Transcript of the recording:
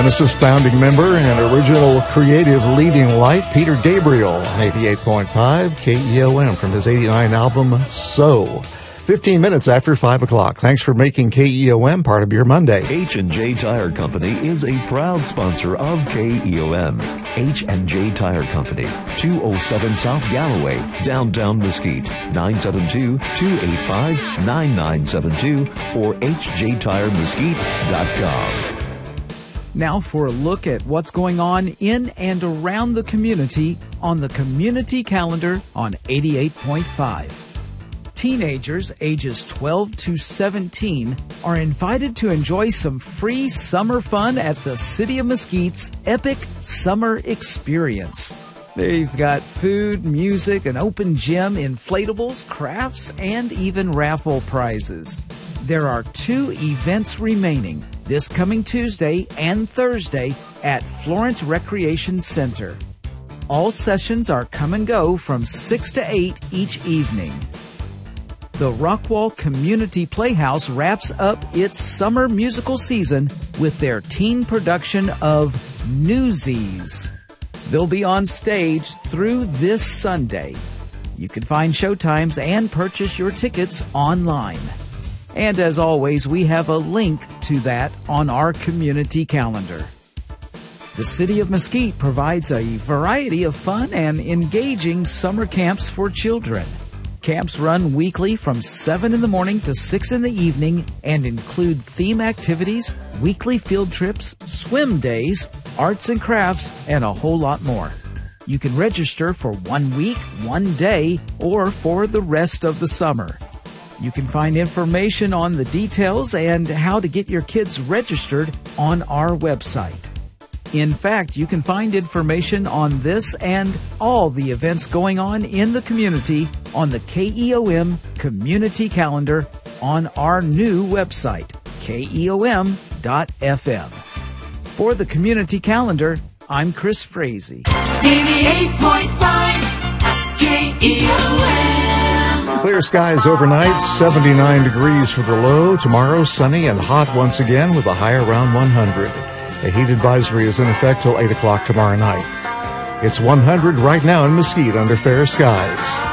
Genesis founding member and original creative leading light, Peter Gabriel, on 88.5 KEOM from his 89 album, So. 15 minutes after 5 o'clock. Thanks for making KEOM part of your Monday. H&J Tire Company is a proud sponsor of KEOM. H&J Tire Company, 207 South Galloway, downtown Mesquite, 972-285-9972 or hjtiremesquite.com. Now for a look at what's going on in and around the community on the Community Calendar on 88.5. Teenagers ages 12 to 17 are invited to enjoy some free summer fun at the City of Mesquite's Epic Summer Experience. They've got food, music, an open gym, inflatables, crafts, and even raffle prizes. There are 2 events remaining this coming Tuesday and Thursday at Florence Recreation Center. All sessions are come and go from 6 to 8 each evening. The Rockwall Community Playhouse wraps up its summer musical season with their teen production of Newsies. They'll be on stage through this Sunday. You can find showtimes and purchase your tickets online. And as always, we have a link to that on our community calendar. The City of Mesquite provides a variety of fun and engaging summer camps for children. Camps run weekly from 7 in the morning to 6 in the evening and include theme activities, weekly field trips, swim days, arts and crafts, and a whole lot more. You can register for 1 week, 1 day, or for the rest of the summer. You can find information on the details and how to get your kids registered on our website. In fact, you can find information on this and all the events going on in the community on the KEOM Community Calendar on our new website, keom.fm. For the Community Calendar, I'm Chris Frazee. 88.5 KEOM. Clear skies overnight, 79 degrees for the low. Tomorrow, sunny and hot once again with a high around 100. A heat advisory is in effect till 8 o'clock tomorrow night. It's 100 right now in Mesquite under fair skies.